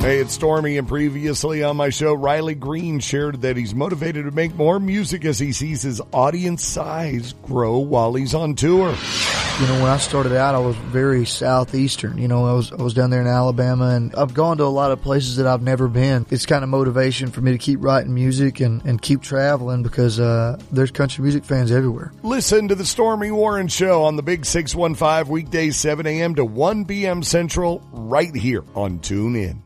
Hey, it's Stormy, and previously on my show, Riley Green shared that he's motivated to make more music as he sees his audience size grow while he's on tour. You know, when I started out, I was very southeastern. You know, I was down there in Alabama, and I've gone to a lot of places that I've never been. It's kind of motivation for me to keep writing music and keep traveling because there's country music fans everywhere. Listen to the Stormy Warren Show on the Big 615 weekdays 7 a.m. to 1 p.m. Central right here on TuneIn.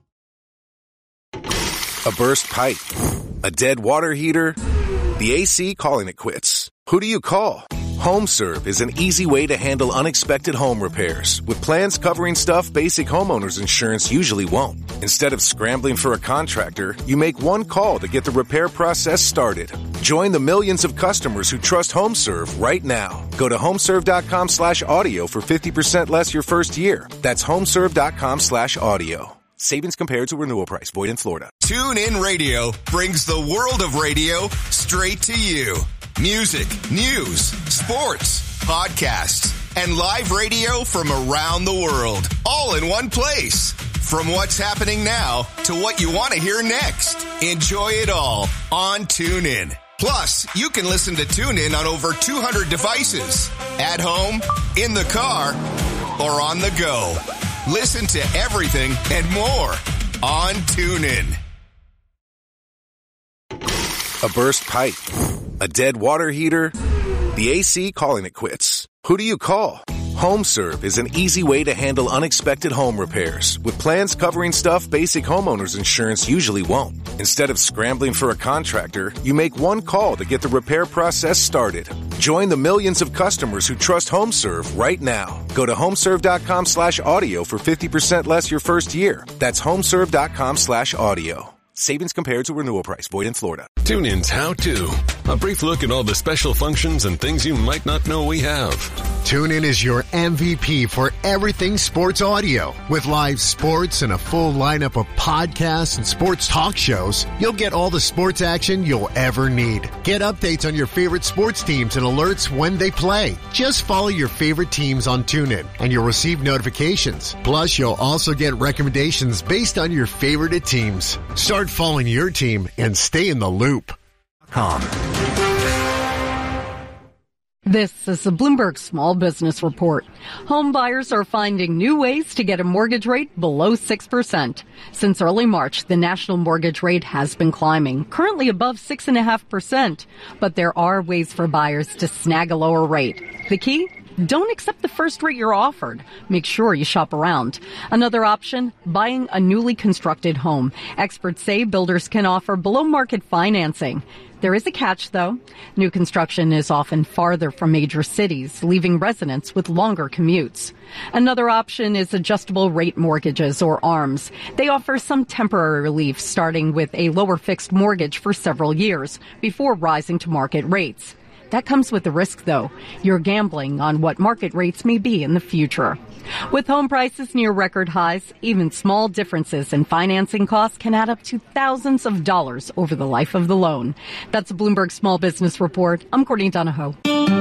A burst pipe, a dead water heater, the AC calling it quits. Who do you call? HomeServe is an easy way to handle unexpected home repairs with plans covering stuff basic homeowners insurance usually won't. Instead of scrambling for a contractor, you make one call to get the repair process started. Join the millions of customers who trust HomeServe right now. Go to homeserve.com/audio for 50% less your first year. That's homeserve.com/audio. Savings compared to renewal price. Void in Florida. TuneIn Radio brings the world of radio straight to you. Music, news, sports, podcasts, and live radio from around the world. All in one place. From what's happening now to what you want to hear next. Enjoy it all on TuneIn. Plus, you can listen to TuneIn on over 200 devices. At home, in the car, or on the go. Listen to everything and more on TuneIn. A burst pipe, a dead water heater, the AC calling it quits. Who do you call? HomeServe is an easy way to handle unexpected home repairs with plans covering stuff basic homeowners insurance usually won't. Instead of scrambling for a contractor, you make one call to get the repair process started. Join the millions of customers who trust HomeServe right now. Go to homeserve.com/audio for 50% less your first year. That's homeserve.com/audio. Savings compared to renewal price. Void in Florida. TuneIn's How To. A brief look at all the special functions and things you might not know we have. TuneIn is your MVP for everything sports audio. With live sports and a full lineup of podcasts and sports talk shows, you'll get all the sports action you'll ever need. Get updates on your favorite sports teams and alerts when they play. Just follow your favorite teams on TuneIn and you'll receive notifications. Plus, you'll also get recommendations based on your favorite teams. Start following your team and stay in the loop. This is the Bloomberg Small Business Report. Home buyers are finding new ways to get a mortgage rate below 6%. Since early March, the national mortgage rate has been climbing, currently above 6.5%. But there are ways for buyers to snag a lower rate. The key? Don't accept the first rate you're offered. Make sure you shop around. Another option, buying a newly constructed home. Experts say builders can offer below-market financing. There is a catch, though. New construction is often farther from major cities, leaving residents with longer commutes. Another option is adjustable rate mortgages, or ARMs. They offer some temporary relief, starting with a lower fixed mortgage for several years before rising to market rates. That comes with the risk, though. You're gambling on what market rates may be in the future. With home prices near record highs, even small differences in financing costs can add up to thousands of dollars over the life of the loan. That's a Bloomberg Small Business Report. I'm Courtney Donahoe.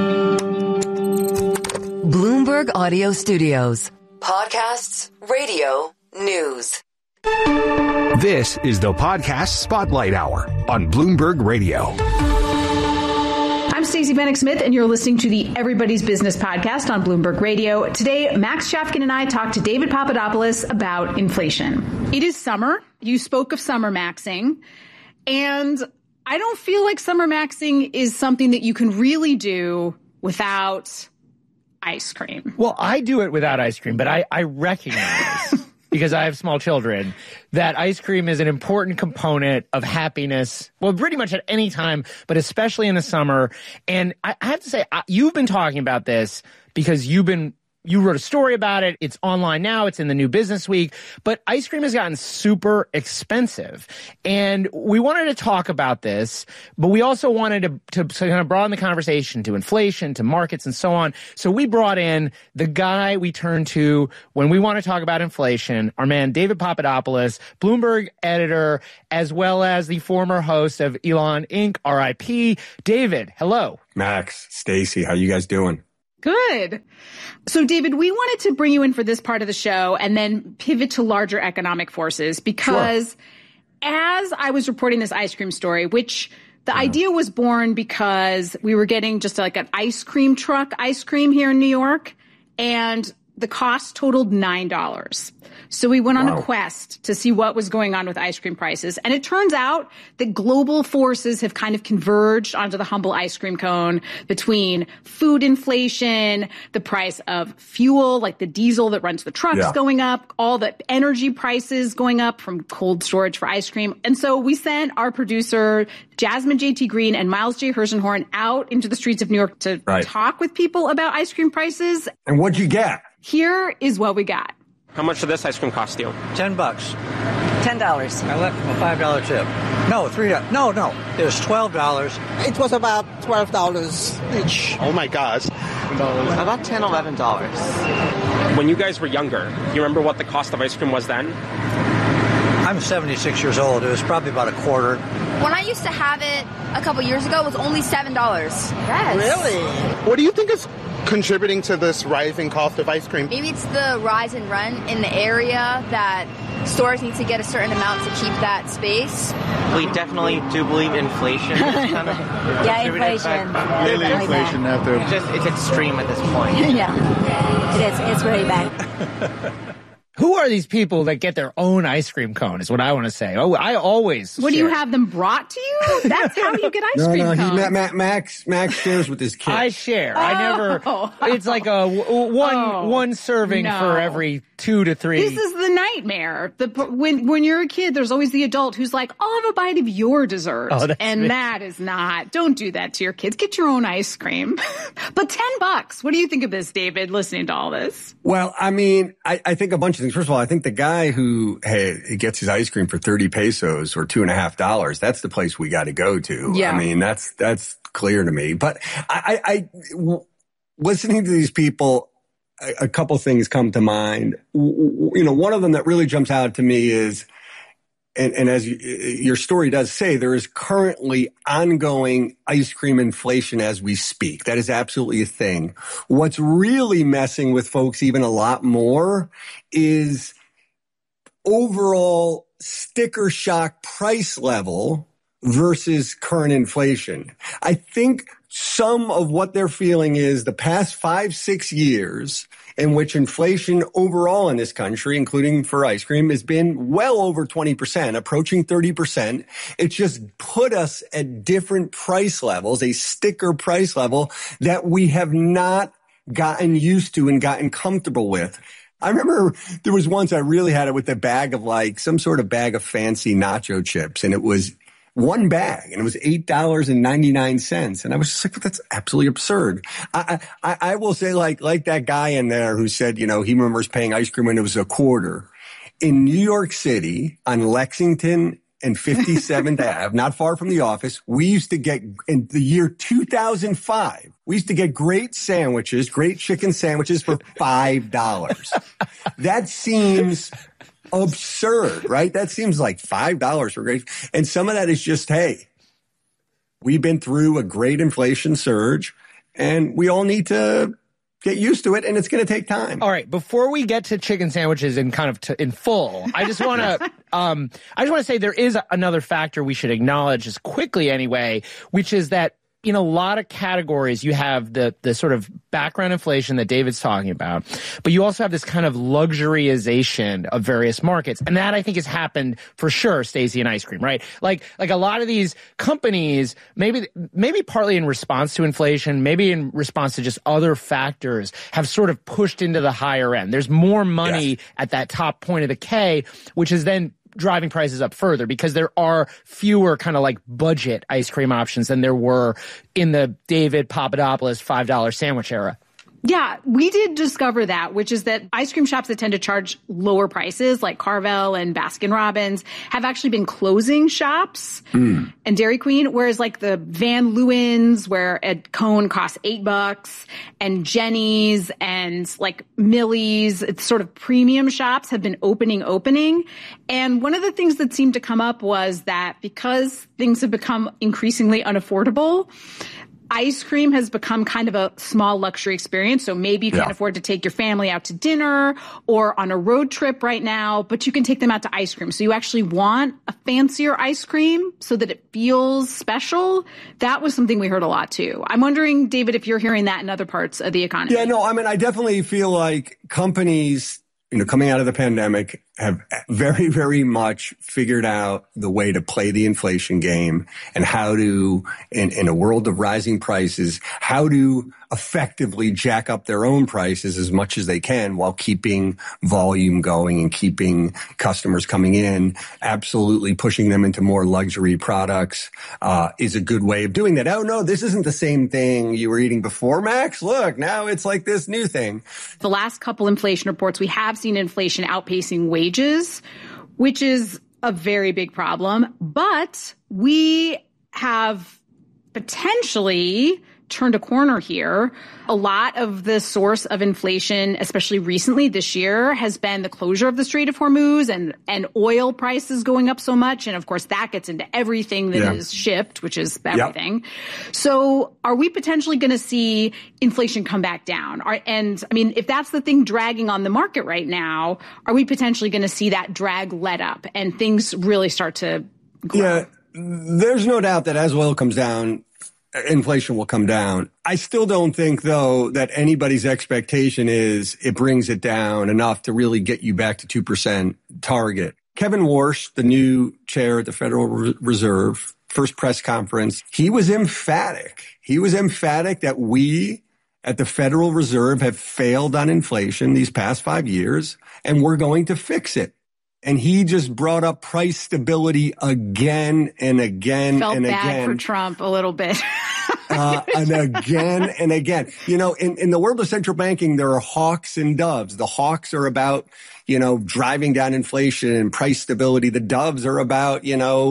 Bloomberg Audio Studios. Podcasts, radio, news. This is the Podcast Spotlight Hour on Bloomberg Radio. I'm Stacey Vanek Smith, and you're listening to the Everybody's Business podcast on Bloomberg Radio. Today, Max Chafkin and I talked to David Papadopoulos about inflation. It is summer. You spoke of summer maxing, and I don't feel like summer maxing is something that you can really do without ice cream. Well, I do it without ice cream, but I recognize, because I have small children, that ice cream is an important component of happiness, well, pretty much at any time, but especially in the summer. And I have to say, you've been talking about this because you wrote a story about it. It's online now. It's in the New Business Week. But ice cream has gotten super expensive. And we wanted to talk about this, but we also wanted to kind of broaden the conversation to inflation, to markets, and so on. So we brought in the guy we turn to when we want to talk about inflation, our man David Papadopoulos, Bloomberg editor, as well as the former host of Elon Inc., RIP. David, hello. Max, Stacey, how you guys doing? Good. So, David, we wanted to bring you in for this part of the show and then pivot to larger economic forces because as I was reporting this ice cream story, which the idea was born because we were getting just like an ice cream truck ice cream here in New York, and the cost totaled $9. So we went on a quest to see what was going on with ice cream prices. And it turns out that global forces have kind of converged onto the humble ice cream cone between food inflation, the price of fuel, like the diesel that runs the trucks going up, all the energy prices going up from cold storage for ice cream. And so we sent our producer, Jasmine J.T. Green and Miles J. Hershenhorn, out into the streets of New York to talk with people about ice cream prices. And what'd you get? Here is what we got. How much did this ice cream cost you? $10. $10. I left him a $5 tip. No, $3. No. It was $12. It was about $12 each. Oh my gosh. About $10, $11. When you guys were younger, you remember what the cost of ice cream was then? I'm 76 years old. It was probably about a quarter. When I used to have it a couple years ago, it was only $7. Yes. Really? What do you think is contributing to this rising cost of ice cream? Maybe it's the rise and run in the area that stores need to get a certain amount to keep that space. We definitely do believe inflation is kind of inflation. Really inflation out there. It's extreme at this point. Yeah, it is. It's really bad. Who are these people that get their own ice cream cone is what I want to say. Oh, I always What, do you have them brought to you? That's how you get ice cream cones. Max shares with his kids. I share. I never. It's like a one serving for every 2 to 3. This is the nightmare. When you're a kid, there's always the adult who's like, I'll have a bite of your dessert. And that is not. Don't do that to your kids. Get your own ice cream. But $10. What do you think of this, David, listening to all this? Well, I mean, I think a bunch of things. First of all, I think the guy who gets his ice cream for 30 pesos or $2.50, that's the place we got to go to. Yeah. I mean, that's clear to me. But I listening to these people, a couple things come to mind. You know, one of them that really jumps out to me is, and as your story does say, there is currently ongoing ice cream inflation as we speak. That is absolutely a thing. What's really messing with folks even a lot more is overall sticker shock price level versus current inflation. I think some of what they're feeling is the past 5-6 years in which inflation overall in this country, including for ice cream, has been well over 20%, approaching 30%. It's just put us at different price levels, a sticker price level that we have not gotten used to and gotten comfortable with. I remember there was once I really had it with a bag of like some sort of bag of fancy nacho chips, and it was one bag, and it was $8.99. And I was just like, that's absolutely absurd. I will say like that guy in there who said, you know, he remembers paying ice cream when it was a quarter. In New York City on Lexington and 57th Ave, not far from the office, we used to get, in the year 2005, we used to get great sandwiches, great chicken sandwiches for $5. That seems absurd, right? That seems like $5 for great. And some of that is just, hey, we've been through a great inflation surge and we all need to get used to it, and it's going to take time. All right, before we get to chicken sandwiches in kind of in full, I just want to say there is another factor we should acknowledge just quickly anyway, which is that in a lot of categories, you have the sort of background inflation that David's talking about, but you also have this kind of luxuryization of various markets. And that I think has happened for sure, Stacey, in ice cream, right? Like a lot of these companies, maybe partly in response to inflation, maybe in response to just other factors, have sort of pushed into the higher end. There's more money at that top point of the K, which is then driving prices up further because there are fewer kind of like budget ice cream options than there were in the David Papadopoulos $5 sandwich era. Yeah, we did discover that, which is that ice cream shops that tend to charge lower prices, like Carvel and Baskin Robbins, have actually been closing shops and Dairy Queen, whereas like the Van Leeuwen's, where a cone costs $8, and Jenny's and like Millie's, it's sort of premium shops have been opening. And one of the things that seemed to come up was that because things have become increasingly unaffordable, ice cream has become kind of a small luxury experience. So maybe you can't afford to take your family out to dinner or on a road trip right now, but you can take them out to ice cream. So you actually want a fancier ice cream so that it feels special. That was something we heard a lot too. I'm wondering, David, if you're hearing that in other parts of the economy. Yeah, no, I mean, I definitely feel like companies, coming out of the pandemic have very, very much figured out the way to play the inflation game and how to, in a world of rising prices, how to effectively jack up their own prices as much as they can while keeping volume going and keeping customers coming in. Absolutely pushing them into more luxury products is a good way of doing that. Oh, no, this isn't the same thing you were eating before, Max. Look, now it's like this new thing. The last couple inflation reports, we have seen inflation outpacing wages, which is a very big problem. But we have potentially turned a corner here. A lot of the source of inflation, especially recently this year, has been the closure of the Strait of Hormuz and oil prices going up so much. And of course, that gets into everything that is shipped, which is everything. Yep. So are we potentially going to see inflation come back down? And I mean, if that's the thing dragging on the market right now, are we potentially going to see that drag let up and things really start to grow? Yeah, there's no doubt that as oil comes down, inflation will come down. I still don't think, though, that anybody's expectation is it brings it down enough to really get you back to 2% target. Kevin Warsh, the new chair at the Federal Reserve, first press conference, he was emphatic. He was emphatic that we at the Federal Reserve have failed on inflation these past 5 years, and we're going to fix it. And he just brought up price stability again and again and again. Felt bad for Trump a little bit. And again and again. In the world of central banking, there are hawks and doves. The hawks are about, driving down inflation and price stability. The doves are about,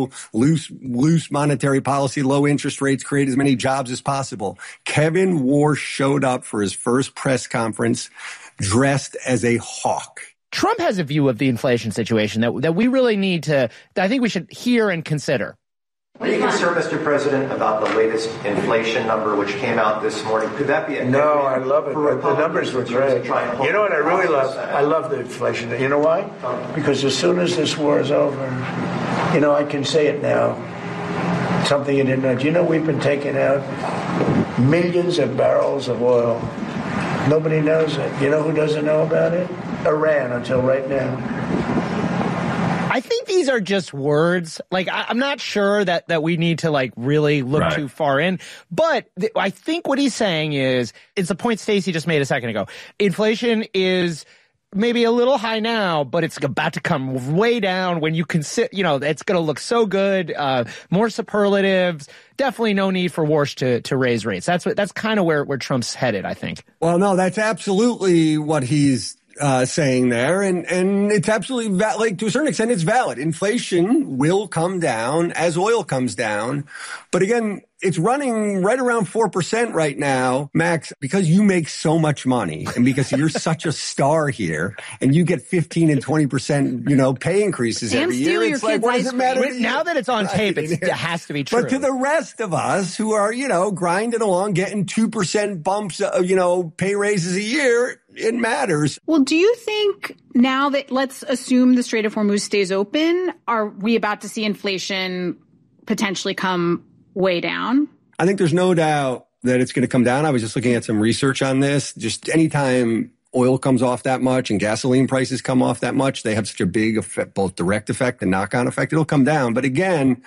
loose monetary policy, low interest rates, create as many jobs as possible. Kevin Warsh showed up for his first press conference dressed as a hawk. Trump has a view of the inflation situation that we really need to, that I think we should hear and consider. Are you concerned, Mr. President, about the latest inflation number which came out this morning? Could that be a No, I love it. The numbers were great. You know what I really love? I love the inflation. You know why? Because as soon as this war is over, I can say it now. Something you didn't know. Do you know we've been taking out millions of barrels of oil? Nobody knows it. You know who doesn't know about it? Iran, until right now. I think these are just words. I'm not sure that we need to really look too far in. But I think what he's saying is, it's the point Stacey just made a second ago. Inflation is maybe a little high now, but it's about to come way down when you consider, it's going to look so good. More superlatives. Definitely no need for Warsh to raise rates. That's kind of where Trump's headed, I think. Well, no, that's absolutely what he's saying there. And it's absolutely to a certain extent, it's valid. Inflation will come down as oil comes down. But again, it's running right around 4% right now, Max, because you make so much money and because you're such a star here and you get 15 and 20%, pay increases every year. It's like, what does it matter? Now that it's on tape, it has to be true. But to the rest of us who are, grinding along, getting 2% bumps, pay raises a year, it matters. Well, do you think now that, let's assume the Strait of Hormuz stays open, are we about to see inflation potentially come way down? I think there's no doubt that it's going to come down. I was just looking at some research on this. Just anytime oil comes off that much and gasoline prices come off that much, they have such a big effect, both direct effect and knock-on effect. It'll come down. But again,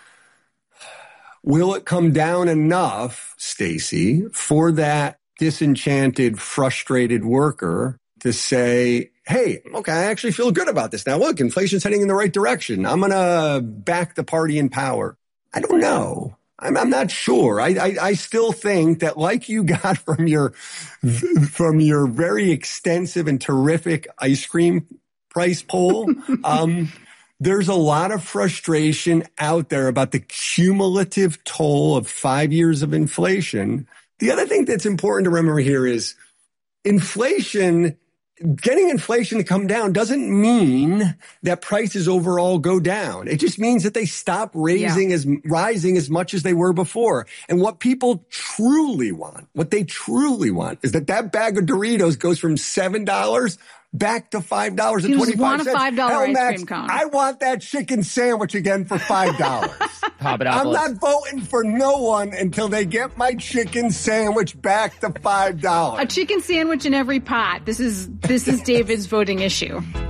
will it come down enough, Stacey, for that disenchanted, frustrated worker to say, hey, okay, I actually feel good about this now. Look, inflation's heading in the right direction. I'm going to back the party in power. I don't know. I'm not sure. I still think that, like you got from your very extensive and terrific ice cream price poll, there's a lot of frustration out there about the cumulative toll of 5 years of inflation. The other thing that's important to remember here is inflation getting inflation to come down doesn't mean that prices overall go down. It just means that they stop rising as much as they were before. And what people truly want, is that bag of Doritos goes from $7 back to $5.25. You just want a $5 Hell, ice Max, cream cone. I want that chicken sandwich again for $5. I'm not voting for no one until they get my chicken sandwich back to $5. A chicken sandwich in every pot. This is David's voting issue.